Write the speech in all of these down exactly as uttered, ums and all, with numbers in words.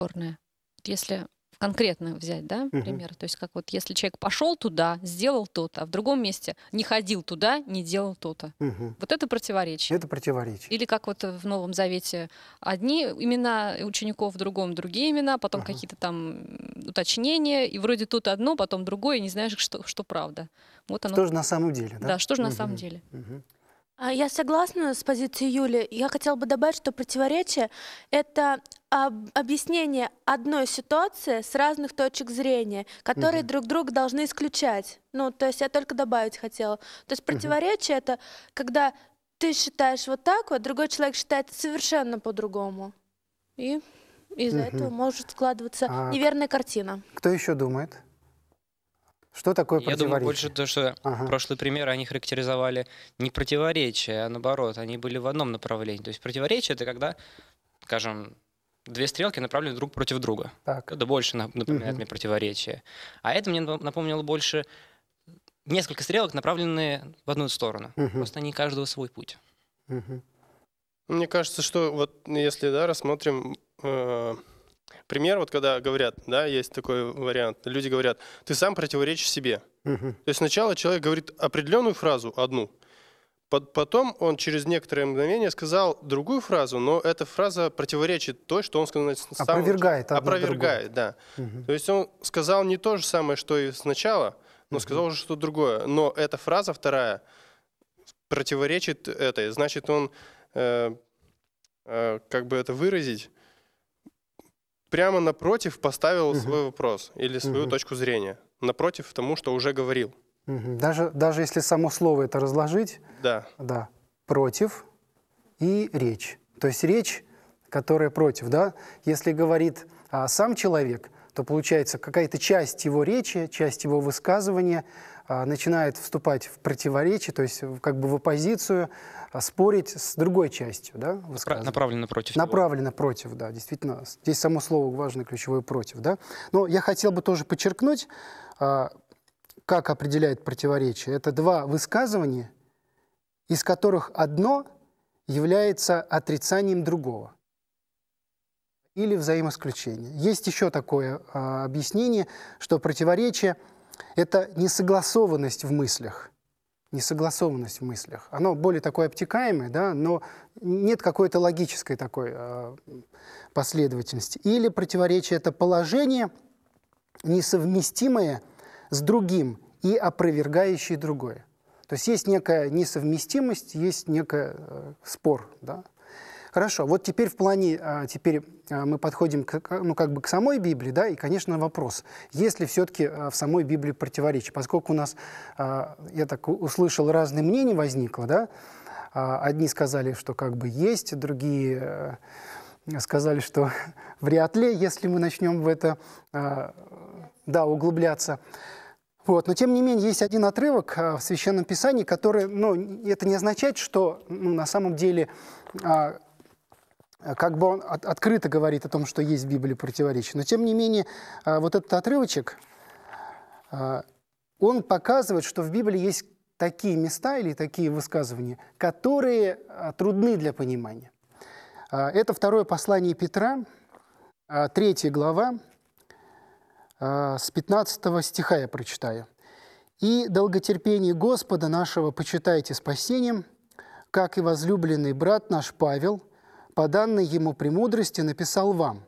Черное. Если конкретно взять, да, Мгм. пример, то есть как вот если человек пошел туда, сделал то-то, а в другом месте не ходил туда, не делал то-то. Мгм. Вот это противоречие. Это противоречие. Или как вот в Новом Завете одни имена учеников, в другом другие имена, потом Ага. какие-то там м, уточнения, и вроде тут одно, потом другое, и не знаешь, что, что правда. Вот оно. Что же на самом деле, да? Да, что же на самом Мгм. деле? Мгм. А, Я согласна с позицией Юли. Я хотела бы добавить, что противоречие — это об- объяснение одной ситуации с разных точек зрения, которые Мгм. друг друга должны исключать. Ну, то есть я только добавить хотела. То есть Мгм. противоречие — это когда ты считаешь вот так вот, другой человек считает совершенно по-другому. И из-за этого Мгм. может складываться А к- неверная картина. кто еще думает? Что такое Я думаю, больше противоречие? то, что Ага. прошлые примеры, они характеризовали не противоречия, а наоборот, они были в одном направлении. То есть противоречие — это когда, скажем, две стрелки направлены друг против друга. Так. Это больше нап- напоминает Мгм. мне противоречие. А это мне нап- напомнило больше несколько стрелок, направленные в одну сторону. Мгм. Просто они каждого свой путь. Мгм. Мне кажется, что вот если да, рассмотрим э, пример, вот когда говорят, да, есть такой вариант, люди говорят, ты сам противоречишь себе. Мгм. То есть сначала человек говорит определенную фразу, одну, Пот- потом он через некоторое мгновение сказал другую фразу, но эта фраза противоречит той, что он сказал на самом- Опровергает одно Опровергает, да. Мгм. То есть он сказал не то же самое, что и сначала, но Мгм. сказал уже что-то другое. Но эта фраза вторая противоречит этой. Значит, он, э, э, как бы это выразить, прямо напротив поставил Мгм. свой вопрос или свою Мгм. точку зрения. Напротив тому, что уже говорил. Мгм. Даже, даже если само слово это разложить, Да. да, против и речь. То есть речь, которая против, да, если говорит а, сам человек, то получается какая-то часть его речи, часть его высказывания а, начинает вступать в противоречие, то есть в- как бы в оппозицию, а, спорить с другой частью, да, Напра- высказывания. Направлено против него. Направлено против, да, действительно. Здесь само слово важное, ключевое против, да. Но я хотел бы тоже подчеркнуть, а, как определяет противоречие. Это два высказывания, из которых одно является отрицанием другого или взаимоисключение. Есть еще такое а, объяснение, что противоречие – это несогласованность в мыслях. Несогласованность в мыслях. Оно более такое обтекаемое, да, но нет какой-то логической такой а, последовательности. Или противоречие – это положение, несовместимое с другим и опровергающее другое. То есть есть некая несовместимость, есть некий э, спор. Да? Хорошо, вот теперь в плане, а, теперь а, мы подходим к, к- ну, как бы к самой Библии, да, и, конечно, вопрос, есть ли все-таки а, в самой Библии противоречие, поскольку у нас, а, я так у- услышал, разные мнения возникло, да, А, одни сказали, что как бы есть, другие э, сказали, что вряд ли, если мы начнем в это, а, да, углубляться. Вот. Но, тем не менее, есть один отрывок а, в Священном Писании, который, ну, это не означает, что ну, на самом деле а, как бы он от- открыто говорит о том, что есть в Библии противоречие. Но, тем не менее, а, вот этот отрывочек, а, он показывает, что в Библии есть такие места или такие высказывания, которые а, трудны для понимания. А, Это второе послание Петра, а, третья глава, а, с пятнадцатого стиха я прочитаю. «И долготерпение Господа нашего почитайте спасением, как и возлюбленный брат наш Павел, по данной ему премудрости, написал вам.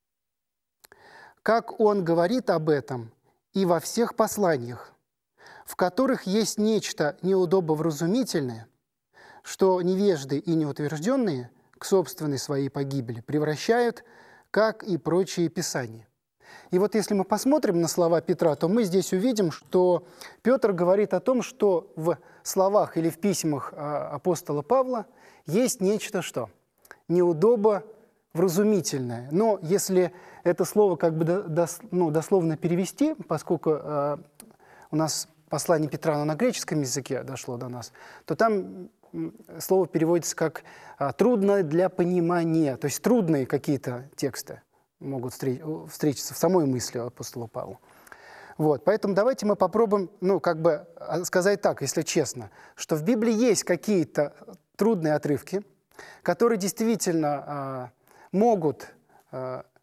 Как он говорит об этом и во всех посланиях, в которых есть нечто неудобовразумительное, что невежды и неутвержденные к собственной своей погибели превращают, как и прочие писания». И вот если мы посмотрим на слова Петра, то мы здесь увидим, что Петр говорит о том, что в словах или в письмах а, апостола Павла есть нечто что? Неудобовразумительное. Но если это слово как бы до- дос- ну, дословно перевести, поскольку а, у нас послание Петра оно на греческом языке дошло до нас, то там м, слово переводится как а, «трудно для понимания», то есть трудные какие-то тексты могут встреч- встретиться в самой мысли апостола Павла. Вот, поэтому давайте мы попробуем, ну, как бы а, сказать так, если честно, что в Библии есть какие-то трудные отрывки, которые действительно а, могут а,